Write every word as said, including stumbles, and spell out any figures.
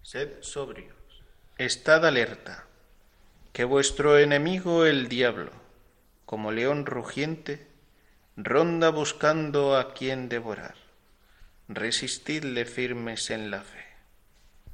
Sed sobrios. Estad alerta, que vuestro enemigo el diablo, como león rugiente, ronda buscando a quien devorar. Resistidle firmes en la fe.